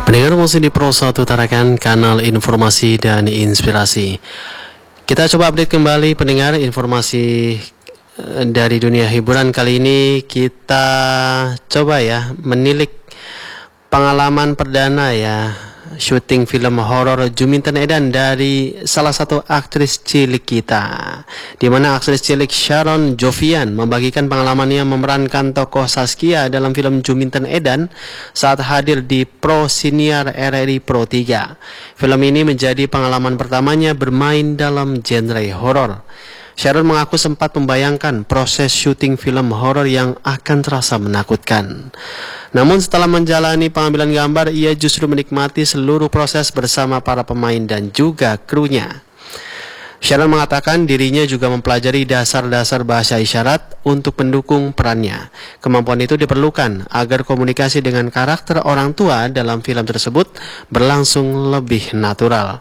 Pendengar musik di Pro 1 Tarakan, kanal informasi dan inspirasi. Kita coba update kembali pendengar informasi dari dunia hiburan. Kali ini kita coba ya menilik pengalaman perdana ya syuting film horor Juminten Edan dari salah satu aktris cilik kita, di mana aktris cilik Sharon Jovian membagikan pengalamannya memerankan tokoh Saskia dalam film Juminten Edan saat hadir di Pro Siniar RRI Pro 3. Film ini menjadi pengalaman pertamanya bermain dalam genre horor. Sharon mengaku sempat membayangkan proses syuting film horor yang akan terasa menakutkan. Namun setelah menjalani pengambilan gambar, ia justru menikmati seluruh proses bersama para pemain dan juga krunya. Sharon mengatakan dirinya juga mempelajari dasar-dasar bahasa isyarat untuk mendukung perannya. Kemampuan itu diperlukan agar komunikasi dengan karakter orang tua dalam film tersebut berlangsung lebih natural.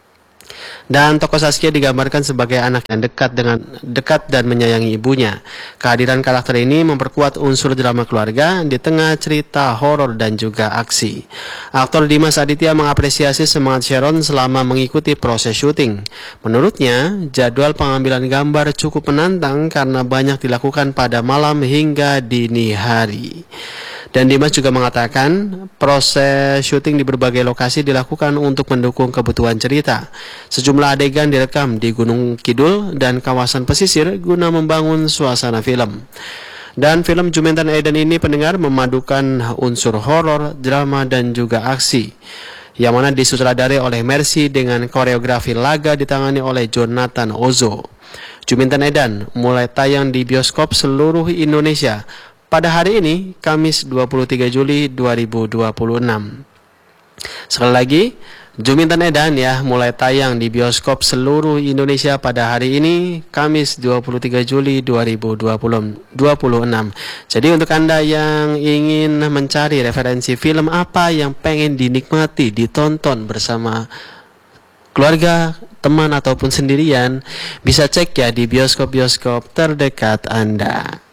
Dan tokoh Saskia digambarkan sebagai anak yang dekat dan menyayangi ibunya. Kehadiran karakter ini memperkuat unsur drama keluarga di tengah cerita horor dan juga aksi. Aktor Dimas Aditya mengapresiasi semangat Sharon selama mengikuti proses syuting. Menurutnya, jadwal pengambilan gambar cukup menantang karena banyak dilakukan pada malam hingga dini hari. Dan Dimas juga mengatakan proses syuting di berbagai lokasi dilakukan untuk mendukung kebutuhan cerita. Sejumlah adegan direkam di Gunung Kidul dan kawasan pesisir guna membangun suasana film. Dan film Juminten Edan ini pendengar memadukan unsur horor, drama dan juga aksi, yang mana disutradari oleh Mercy dengan koreografi laga ditangani oleh Jonathan Ozo. Juminten Edan mulai tayang di bioskop seluruh Indonesia pada hari ini, Kamis 23 Juli 2026. Sekali lagi, Juminten Edan ya mulai tayang di bioskop seluruh Indonesia pada hari ini, Kamis 23 Juli 2026. Jadi untuk Anda yang ingin mencari referensi film apa yang pengen dinikmati, ditonton bersama keluarga, teman ataupun sendirian, bisa cek ya di bioskop-bioskop terdekat Anda.